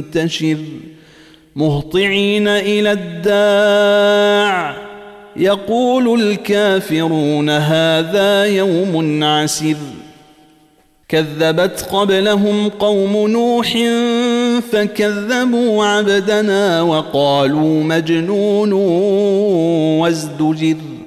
منتشر مهطعين إلى الداع يقول الكافرون هذا يوم عسر كذبت قبلهم قوم نوح فكذبوا عبدنا وقالوا مجنون وازدجر